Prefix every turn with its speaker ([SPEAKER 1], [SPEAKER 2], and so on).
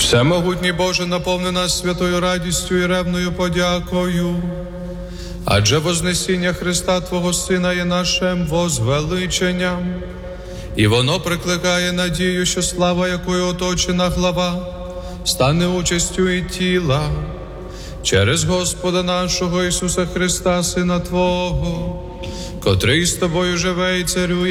[SPEAKER 1] Всемогутній Боже, наповни нас святою радістю і ревною подякою. Адже вознесіння Христа Твого Сина є нашим возвеличенням, і воно прикликає надію, що слава, якою оточена глава, стане участю і тіла через Господа нашого Ісуса Христа, Сина Твого, котрий з Тобою живе і царює